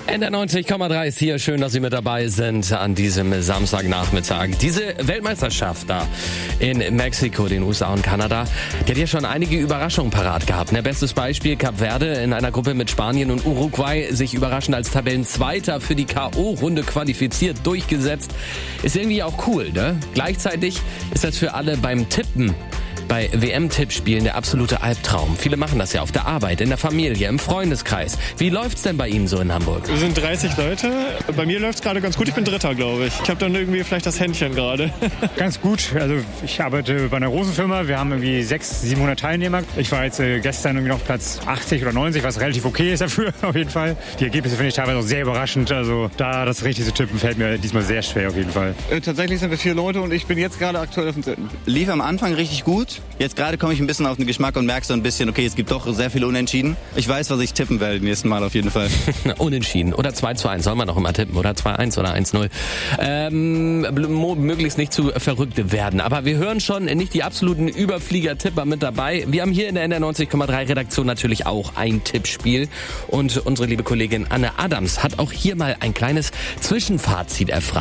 NDR 90,3 ist hier. Schön, dass Sie mit dabei sind an diesem Samstagnachmittag. Diese Weltmeisterschaft da in Mexiko, den USA und Kanada, die hat ja schon einige Überraschungen parat gehabt. Bestes Beispiel Kap Verde in einer Gruppe mit Spanien und Uruguay sich überraschend als Tabellenzweiter für die K.O.-Runde qualifiziert, durchgesetzt. Ist irgendwie auch cool, ne? Gleichzeitig ist das für alle beim Tippen bei WM-Tippspielen der absolute Albtraum. Viele machen das ja auf der Arbeit, in der Familie, im Freundeskreis. Wie läuft's denn bei Ihnen so in Hamburg? Wir sind 30 Leute. Bei mir läuft's gerade ganz gut. Ich bin Dritter, glaube ich. Ich habe dann irgendwie vielleicht das Händchen gerade. Ganz gut. Also ich arbeite bei einer großen Firma. Wir haben irgendwie 600-700 Teilnehmer. Ich war jetzt gestern irgendwie noch Platz 80 oder 90, was relativ okay ist dafür, auf jeden Fall. Die Ergebnisse finde ich teilweise auch sehr überraschend. Also da das richtige Tippen fällt mir diesmal sehr schwer auf jeden Fall. Tatsächlich sind wir 4 Leute und ich bin jetzt gerade aktuell auf dem 3. Lief am Anfang richtig gut. Jetzt gerade komme ich ein bisschen auf den Geschmack und merke so ein bisschen, okay, es gibt doch sehr viele Unentschieden. Ich weiß, was ich tippen werde nächsten Mal auf jeden Fall. Unentschieden oder 2:1, soll man noch immer tippen, oder 2:1 oder 1:0. Möglichst nicht zu verrückt werden. Aber wir hören schon nicht die absoluten Überflieger-Tipper mit dabei. Wir haben hier in der NDR 90,3 Redaktion natürlich auch ein Tippspiel. Und unsere liebe Kollegin Anne Adams hat auch hier mal ein kleines Zwischenfazit erfragt.